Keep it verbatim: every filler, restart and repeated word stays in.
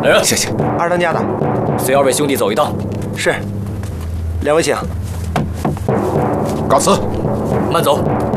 来人， 谢谢。 二当家的， 随二位兄弟走一道。 是。两位请。 告辞。 慢走。